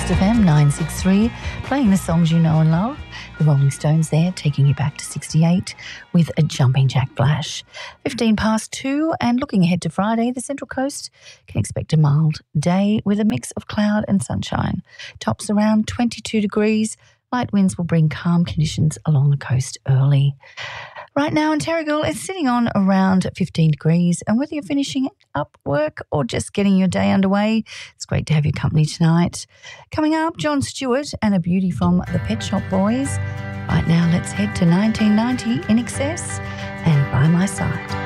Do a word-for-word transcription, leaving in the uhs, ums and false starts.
Coast F M nine six three, playing the songs you know and love. The Rolling Stones there, taking you back to sixty-eight with a Jumping Jack Flash. fifteen past two, and looking ahead to Friday, the Central Coast can expect a mild day with a mix of cloud and sunshine. Tops around twenty-two degrees. Light winds will bring calm conditions along the coast early. Right now in Terrigal, it's sitting on around fifteen degrees, and whether you're finishing up work or just getting your day underway, it's great to have your company tonight. Coming up, John Stewart and a beauty from the Pet Shop Boys. Right now, let's head to nineteen ninety, In Excess and By My Side.